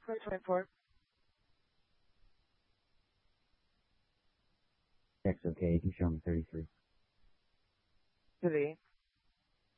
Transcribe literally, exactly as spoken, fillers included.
four twenty-four. X okay, you can show me thirty-three. Today.